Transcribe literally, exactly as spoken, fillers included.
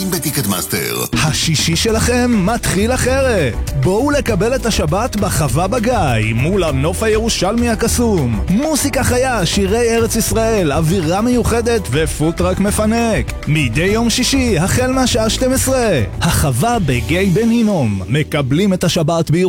עם בטיקט מאסטר. השישי שלכם מתחיל אחרת. בואו לקבל את השבת בחווה בגיא מול הנוף הירושלמי הקסום. מוסיקה חיה, שירי ארץ ישראל, אווירה מיוחדת ופוטרק מפנק. מדי יום שישי החל מהשעה שתים עשרה. החווה בגיא בן הינום. מקבלים את השבת בירושלים.